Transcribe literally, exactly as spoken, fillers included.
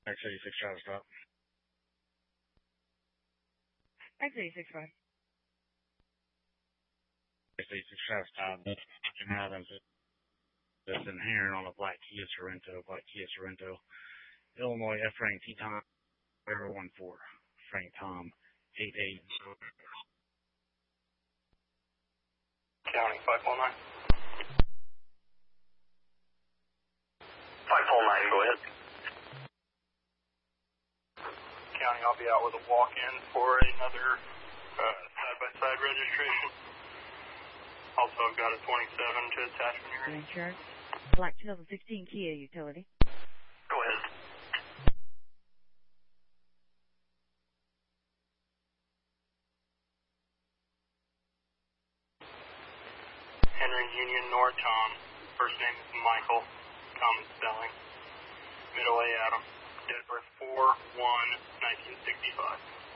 X eighty-six, try to stop. X eighty-six, five. X eighty-six, try to stop. Fucking happens. That's inherent on a black Kia Sorento, black Kia Sorento. Illinois F rank T Tom zero one four. Frank Tom eight eight. County five four nine. five four nine, go ahead. County, I'll be out with a walk-in for another uh, side-by-side registration. Also, I've got a twenty-seven to attachment here. Insurance. Black two thousand sixteen Kia utility. Go ahead. Henry Union Norton. First name is Michael. Common spelling. Middle A Adam. Date of birth four one nineteen sixty-five.